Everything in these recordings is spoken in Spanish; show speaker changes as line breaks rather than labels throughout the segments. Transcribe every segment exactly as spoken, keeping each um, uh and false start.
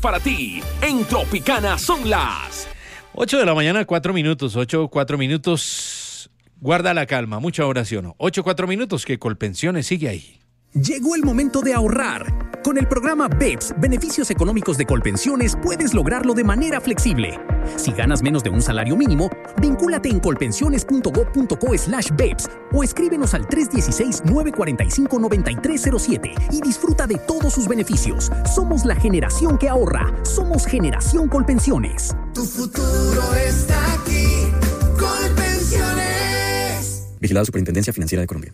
Para ti, en Tropicana son las
ocho de la mañana, cuatro minutos, ocho, cuatro minutos. Guarda la calma, mucha oración. ocho, cuatro minutos, que Colpensiones sigue ahí.
Llegó el momento de ahorrar. Con el programa B E P S, Beneficios Económicos de Colpensiones, puedes lograrlo de manera flexible. Si ganas menos de un salario mínimo, vincúlate en colpensiones.gov.co slash BEPS o escríbenos al tres uno seis, nueve cuatro cinco, nueve tres cero siete y disfruta de todos sus beneficios. Somos la generación que ahorra. Somos Generación Colpensiones.
Tu futuro está aquí. Colpensiones.
Vigilado Superintendencia Financiera de Colombia.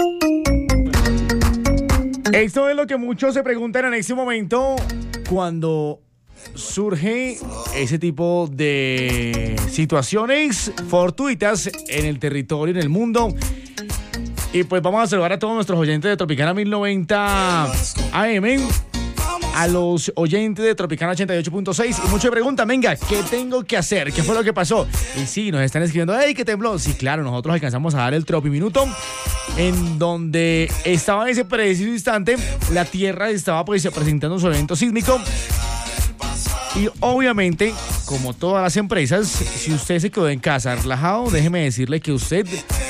Esto es lo que muchos se preguntan en este momento cuando surge ese tipo de situaciones fortuitas en el territorio, en el mundo. Y pues vamos a saludar a todos nuestros oyentes de Tropicana mil noventa A M, a los oyentes de Tropicana ochenta y ocho punto seis. Y muchos preguntan, venga, ¿qué tengo que hacer? ¿Qué fue lo que pasó? Y sí, nos están escribiendo, ¡ey, que tembló! Sí, claro, nosotros alcanzamos a dar el Tropi Minuto, en donde estaba en ese preciso instante, la Tierra estaba pues presentando su evento sísmico. Y obviamente, como todas las empresas, si usted se quedó en casa relajado, déjeme decirle que usted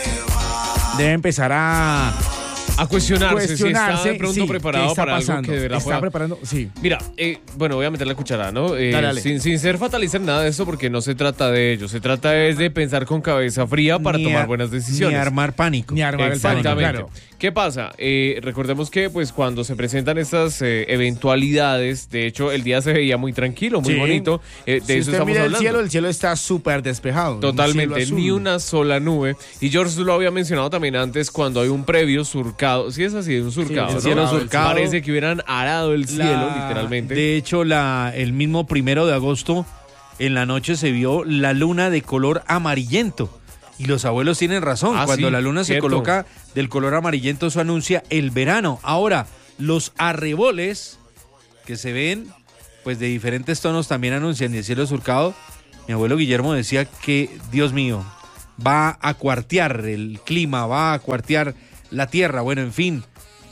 debe empezar a...
A cuestionarse,
cuestionarse
si está de pronto
sí,
preparado para
pasando?
algo que de verdad
está
pueda...
preparando, sí.
Mira, eh, bueno, voy a meter la cuchara, ¿no? Eh,
dale, dale.
Sin, sin ser fatalista en nada de esto, porque no se trata de ello. Se trata es de pensar con cabeza fría para
Ni
tomar
a,
buenas decisiones.
Ni armar pánico.
Ni armar el pánico,
Exactamente.
claro.
¿Qué pasa? Eh, recordemos que pues cuando se presentan estas eh, eventualidades, de hecho el día se veía muy tranquilo, muy
Sí.
bonito. Eh, de
Si
eso
usted
estamos
mira
hablando.
el cielo, el cielo está súper despejado.
Totalmente,
Un cielo
ni
azul.
una sola nube. Y George lo había mencionado también antes cuando hay un previo surcado. Sí es así, un surcado,
el
¿no?
cielo surcado.
Parece que hubieran arado el cielo,
La-
literalmente.
De hecho, la, el mismo primero de agosto, en la noche se vio la luna de color amarillento. Y los abuelos tienen razón.
Ah,
Cuando
sí,
la luna se
cierto.
coloca del color amarillento, eso anuncia el verano. Ahora, los arreboles que se ven, pues de diferentes tonos, también anuncian el cielo surcado. Mi abuelo Guillermo decía que, Dios mío, va a cuartear el clima, va a cuartear la tierra. Bueno, en fin.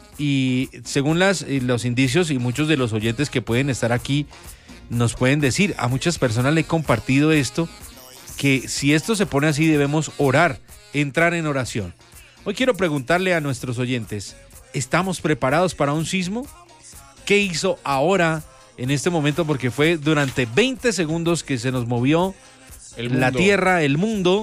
Y según las, los indicios y muchos de los oyentes que pueden estar aquí nos pueden decir, a muchas personas le he compartido esto, que si esto se pone así debemos orar, entrar en oración. Hoy quiero preguntarle a nuestros oyentes, ¿estamos preparados para un sismo? ¿Qué hizo ahora, en este momento? Porque fue durante veinte segundos que se nos movió
El
la
mundo.
tierra, el mundo,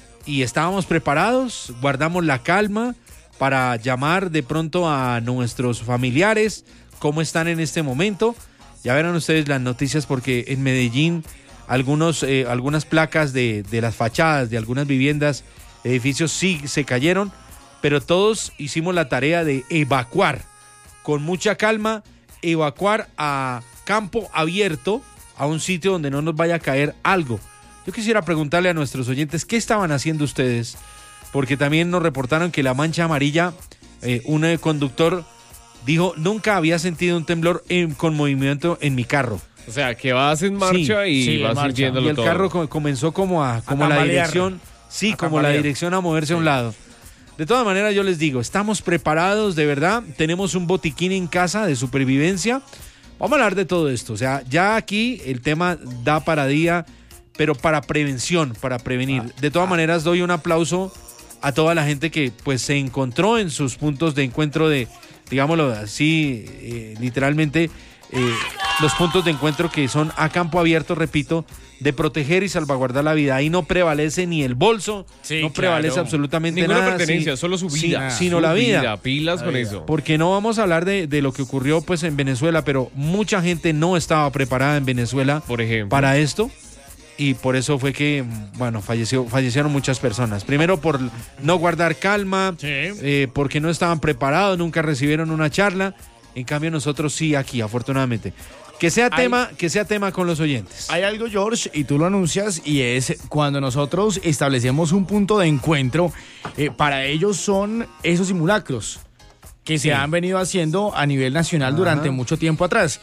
y estábamos preparados, guardamos la calma para llamar de pronto a nuestros familiares, cómo están en este momento. Ya verán ustedes las noticias, porque en Medellín algunos, eh, algunas placas de, de las fachadas de algunas viviendas, edificios sí se cayeron, pero todos hicimos la tarea de evacuar con mucha calma, evacuar a campo abierto, a un sitio donde no nos vaya a caer algo. Yo quisiera preguntarle a nuestros oyentes, ¿qué estaban haciendo ustedes? Porque también nos reportaron que la mancha amarilla, eh, un eh, conductor dijo, nunca había sentido un temblor en, con movimiento en mi carro.
O sea, que vas en marcha
Sí,
y
sí, en
vas
marcha.
sintiéndolo
Y el
todo.
carro co- comenzó como a, como
A
la
tambalear.
dirección, sí,
A
como la
tambalear.
dirección a moverse a un lado. De todas maneras, yo les digo, estamos preparados, de verdad, tenemos un botiquín en casa de supervivencia. Vamos a hablar de todo esto, o sea, ya aquí el tema da para día, pero para prevención, para prevenir. De todas maneras, doy un aplauso a toda la gente que pues se encontró en sus puntos de encuentro de, digámoslo así, eh, literalmente, eh, los puntos de encuentro que son a campo abierto, repito, de proteger y salvaguardar la vida. Ahí no prevalece ni el bolso,
Sí,
no prevalece
claro.
absolutamente
Ninguna
nada.
pertenencia,
sí,
solo su
sí,
vida.
sino
Su
la vida.
Pilas
La
con
vida.
eso.
Porque no vamos a hablar de, de lo que ocurrió pues en Venezuela, pero mucha gente no estaba preparada en Venezuela
Por ejemplo.
para esto. Y por eso fue que, bueno, falleció, fallecieron muchas personas. Primero por no guardar calma,
Sí.
eh, porque no estaban preparados, nunca recibieron una charla. En cambio nosotros sí aquí, afortunadamente. Que sea
Hay-
tema, que sea tema con los oyentes.
Hay algo, George, y tú lo anuncias, y es cuando nosotros establecemos un punto de encuentro, eh, para ellos son esos simulacros que
Sí.
se han venido haciendo a nivel nacional
Ajá.
durante mucho tiempo atrás.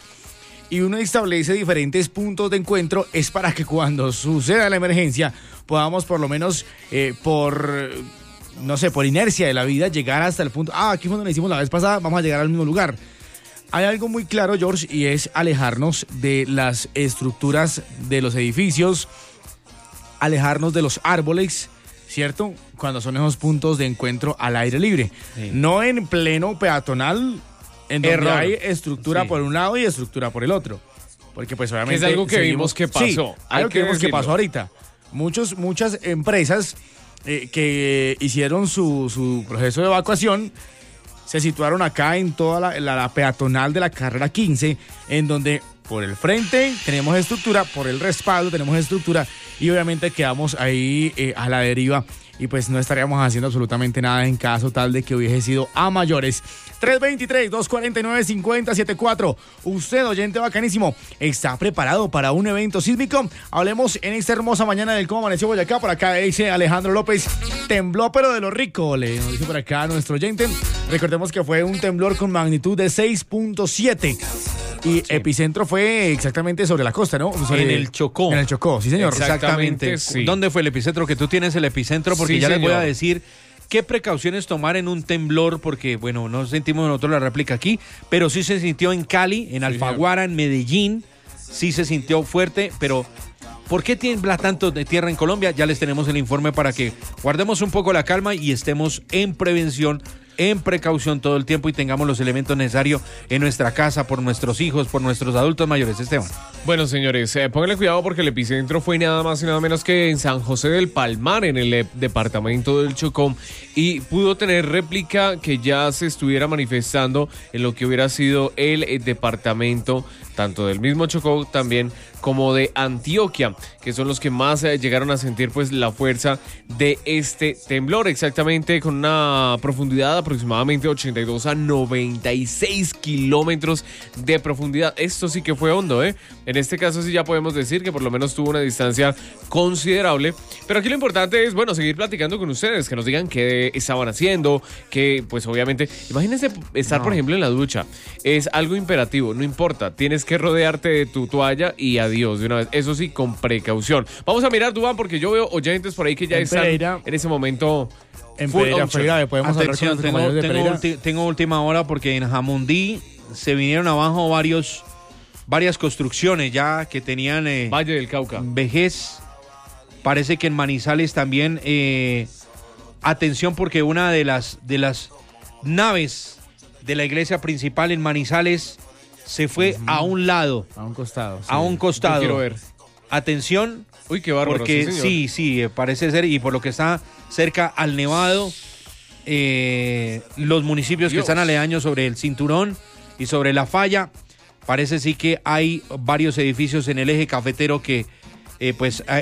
Y uno establece diferentes puntos de encuentro, es para que cuando suceda la emergencia podamos por lo menos eh, por, no sé, por inercia de la vida llegar hasta el punto, ah, aquí fue donde hicimos la vez pasada, vamos a llegar al mismo lugar. hay algo muy claro, George, y es alejarnos de las estructuras de los edificios, alejarnos de los árboles, ¿cierto? Cuando son esos puntos de encuentro al aire libre.
Sí.
No en pleno peatonal, en donde
Error.
hay estructura
Sí.
por un lado y estructura por el otro. Porque pues obviamente...
Que es algo que vimos que pasó,
Sí,
hay
algo que
que
vimos que
decirlo.
pasó ahorita. Muchos, muchas empresas eh, que hicieron su, su proceso de evacuación se situaron acá en toda la, la- la peatonal de la carrera quince, en donde por el frente tenemos estructura, por el respaldo tenemos estructura y obviamente quedamos ahí eh, a la deriva y pues no estaríamos haciendo absolutamente nada en caso tal de que hubiese sido a mayores. tres veintitrés, doscientos cuarenta y nueve, cincuenta setenta y cuatro. Usted, oyente bacanísimo, ¿está preparado para un evento sísmico? Hablemos en esta hermosa mañana del Cómo Amaneció Boyacá. Por acá dice Alejandro López, tembló pero de lo rico, le nos dice por acá nuestro oyente. Recordemos que fue un temblor con magnitud de seis punto siete y epicentro fue exactamente sobre la costa, ¿no? Sobre-
En el Chocó.
En el Chocó, sí señor.
Exactamente.
Exactamente.
sí.
¿Dónde fue el epicentro? Que tú tienes el epicentro, porque
Sí,
ya les voy a
señor.
decir qué precauciones tomar en un temblor, porque, bueno, no sentimos nosotros la réplica aquí, pero sí se sintió en Cali, en Alfaguara, en Medellín, sí se sintió fuerte, pero ¿por qué tiembla tanto de tierra en Colombia? Ya les tenemos el informe para que guardemos un poco la calma y estemos en prevención, en precaución todo el tiempo y tengamos los elementos necesarios en nuestra casa, por nuestros hijos, por nuestros adultos mayores. Esteban.
Bueno, señores, eh, pónganle cuidado porque el epicentro fue nada más y nada menos que en San José del Palmar, en el eh, departamento del Chocó, y pudo tener réplica que ya se estuviera manifestando en lo que hubiera sido el eh, departamento, tanto del mismo Chocó también como de Antioquia, que son los que más eh, llegaron a sentir pues la fuerza de este temblor, exactamente con una profundidad aproximadamente ochenta y dos a noventa y seis kilómetros de profundidad. Esto sí que fue hondo, ¿eh? En este caso sí ya podemos decir que por lo menos tuvo una distancia considerable, pero aquí lo importante es, bueno, seguir platicando con ustedes, que nos digan qué estaban haciendo, que pues obviamente, imagínense estar
No.
por ejemplo en la ducha, es algo imperativo, no importa, tienes que rodearte de tu toalla y adiós de una vez, eso sí, con precaución. Vamos a mirar, Duván, porque yo veo oyentes por ahí que ya
En
están
Pereira.
en ese momento
En
full
Pereira
on
fue
check.
grave, podemos
Atención,
hablar con
tengo,
los compañeros de
tengo,
Pereira.
ulti- tengo última hora porque en Jamundí se vinieron abajo varios, varias construcciones ya que tenían eh,
Valle del Cauca.
vejez. Parece que en Manizales también, eh, atención porque una de las, de las naves de la iglesia principal en Manizales se fue a un lado,
A un costado. sí.
a un costado.
Yo quiero ver.
Atención,
Uy, qué bárbaro.
porque
sí, señor.
sí, sí, eh, parece ser, y por lo que está cerca al Nevado, eh, los municipios que
Dios.
están aledaños sobre el Cinturón y sobre la Falla, parece sí que hay varios edificios en el eje cafetero que eh, pues